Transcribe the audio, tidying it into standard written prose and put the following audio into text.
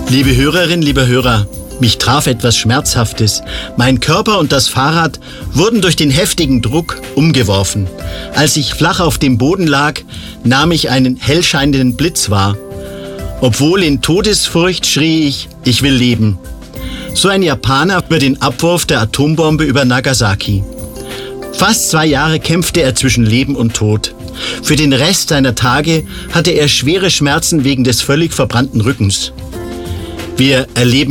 Liebe Hörerinnen, liebe Hörer, mich traf etwas Schmerzhaftes. Mein Körper und das Fahrrad wurden durch den heftigen Druck umgeworfen. Als ich flach auf dem Boden lag, nahm ich einen hellscheinenden Blitz wahr. Obwohl in Todesfurcht schrie ich will leben. So ein Japaner über den Abwurf der Atombombe über Nagasaki. Fast 2 Jahre kämpfte er zwischen Leben und Tod. Für den Rest seiner Tage hatte er schwere Schmerzen wegen des völlig verbrannten Rückens. Wir erleben